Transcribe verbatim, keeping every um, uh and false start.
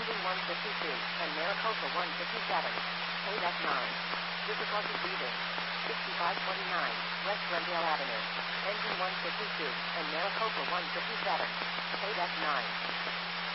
Engine one fifty-two and Maricopa one fifty-seven. Paid F nine. Difficulty breathing. sixty-five twenty-nine, West Glendale Avenue. Engine one fifty-two and Maricopa one fifty-seven. Paid F nine.